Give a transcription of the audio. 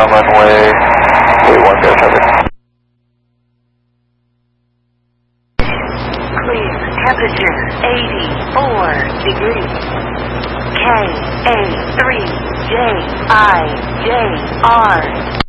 runway 31 0 traffic. Clear. Temperature 84 degrees. KA3JIJR.